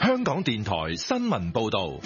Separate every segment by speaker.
Speaker 1: 香港電台新聞報道。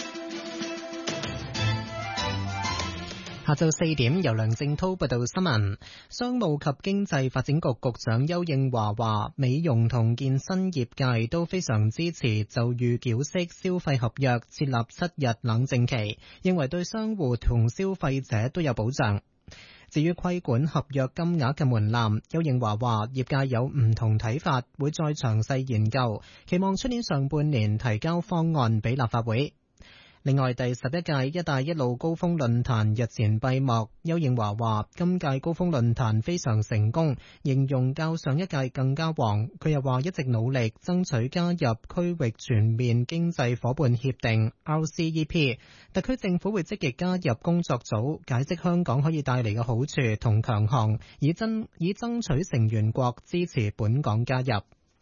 Speaker 2: 下晝4點，由梁正滔報道新聞。商務及經濟發展局局長邱應華話，美容同健身業界都非常支持就預繳式消費合約設立7日冷靜期，認為對商戶同消費者都有保障。至於規管合約金額嘅門檻，邱應華話業界有唔同睇法，會再詳細研究，期望出年上半年提交方案俾立法會。另外，第11屆一帶一路高峰論壇日前閉幕，邱應華話今屆高峰論壇非常成功，形容較上一屆更加旺。佢又話一直努力爭取加入區域全面經濟夥伴協定 RCEP， 特區政府會積極加入工作組，解釋香港可以帶嚟嘅好處同強項，以爭取成員國支持本港加入。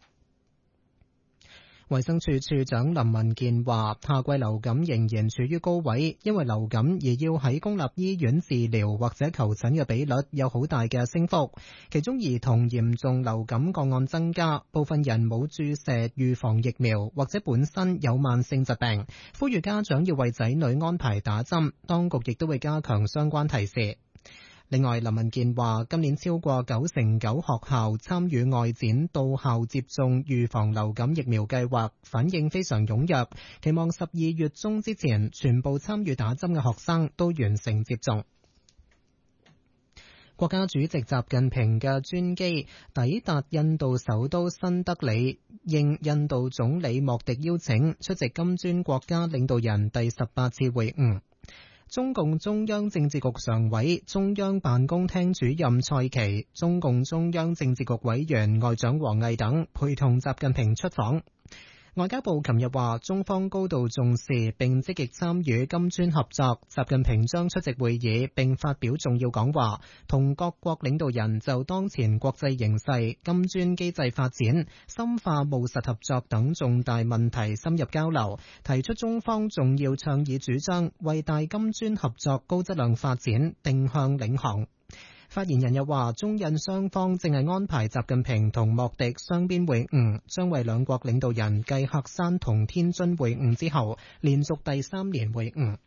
Speaker 2: 衛生署署長林文健話，夏季流感仍然處於高位，因為流感而要喺公立醫院治療或者求診嘅比率有好大嘅升幅，其中兒童嚴重流感個案增加，部分人冇注射預防疫苗或者本身有慢性疾病，呼籲家長要為仔女安排打針，當局亦都會加強相關提示。另外，林文健話今年超過99%學校參與外展到校接種預防流感疫苗計劃，反應非常踴躍，期望12月中之前全部參與打針嘅學生都完成接種。國家主席習近平嘅專機抵達印度首都新德里，應印度總理莫迪邀請，出席金磚國家領導人第18次會晤。中共中央政治局常委、中央辦公廳主任蔡奇、中共中央政治局委員外長王毅等陪同習近平出訪。外交部琴日話，中方高度重視並積極參與金磚合作，習近平將出席會議並發表重要講話，同各國領導人就當前國際形勢、金磚機制發展、深化務實合作等重大問題深入交流，提出中方重要倡議主張，為大金磚合作高質量發展定向領航。發言人又話，中印雙方正係安排習近平同莫迪雙邊會晤，將為兩國領導人繼喀山同天津會晤之後，連續第3年會晤。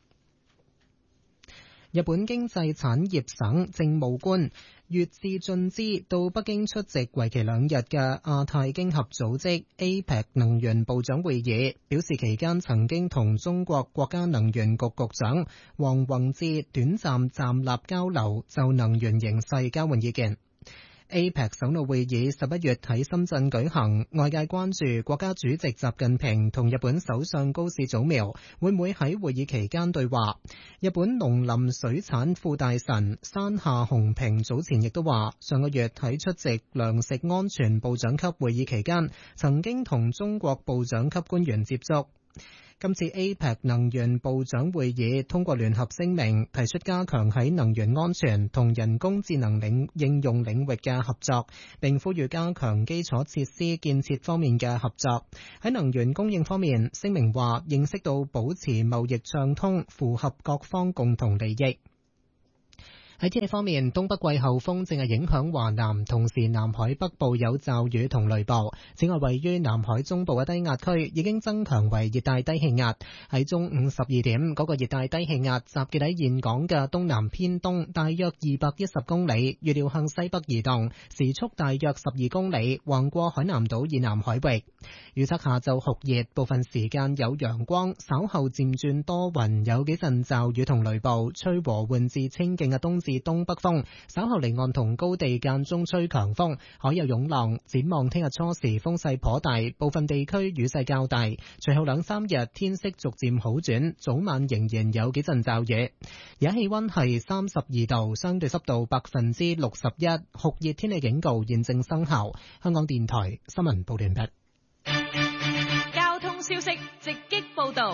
Speaker 2: 日本經濟產業省政務官月志俊之到北京出席為期2日嘅亞太經合組織 APEC 能源部長會議，表示期間曾經同中國國家能源局局長王宏志短暫站立交流，就能源形勢交換意見。APEC 首腦會議11月喺深圳舉行，外界關注國家主席習近平同日本首相高市早苗會唔會喺會議期間對話。日本農林水產副大臣山下雄平早前亦都話，上個月喺出席糧食安全部長級會議期間，曾經同中國部長級官員接觸。今次 APEC 能源部長會議通過聯合聲明，提出加強喺能源安全同人工智能應用領域嘅合作，並呼籲加強基礎設施建設方面嘅合作。喺能源供應方面，聲明話認識到保持貿易暢通符合各方共同利益。喺天氣方面，東北季候風正係影響華南，同時南海北部有驟雨同雷暴。此外，位於南海中部嘅低壓區已經增強為熱帶低氣壓。喺中午12點，嗰個熱帶低氣壓集結喺現港嘅東南偏東，大約210公里，預料向西北移動，時速大約12公里，橫過海南島以南海域。預測下晝酷熱，部分時間有陽光，稍後漸轉多雲，有幾陣驟雨同雷暴，吹和緩至清勁嘅東至東北風，稍後離岸同高地間中吹強風，海有湧浪。展望聽日初時風勢頗大，部分地區雨勢較大，隨後2-3日天色逐漸好轉，早晚仍然有幾陣驟雨。而家氣溫係32度，相對濕度61%，酷熱天氣警告現正生效。香港電台新聞報道完畢。
Speaker 3: 交通消息直擊報道。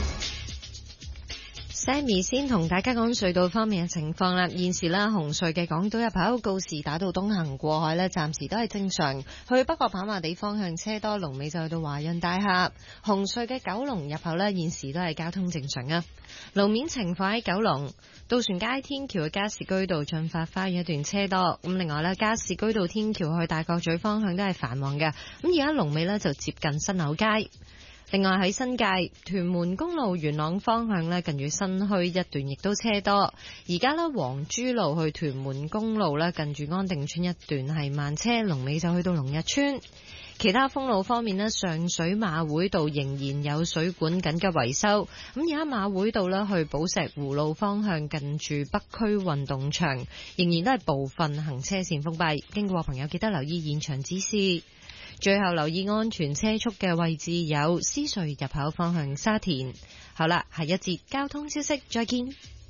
Speaker 4: Sammy 先同大家講隧道方面嘅情況啦。現時啦，紅隧嘅港島入口告士打道東行過海咧，暫時都係正常。去北角跑馬地方向車多，龍尾就去到華潤大廈。紅隧嘅九龍入口咧，現時都係交通正常啊。路面情況喺九龍渡船街天橋嘅加士居道進發花園一段車多。咁另外咧，加士居道天橋去大角咀方向都係繁忙嘅。咁而家龍尾咧就接近新樓街。 另外喺新界屯門公路元朗方向咧，近住新墟一段亦都車多。而家咧黃珠路去屯門公路咧，近住安定村一段係慢車，龍尾就去到龍日村。其他封路方面咧，上水馬會道仍然有水管緊急維修。咁而家馬會道咧去寶石湖路方向，近住北區運動場，仍然都係部分行車線封閉。經過朋友記得留意現場指示。最後留意安全車速嘅位置有獅隧入口方向沙田。好啦，下一節交通消息再見。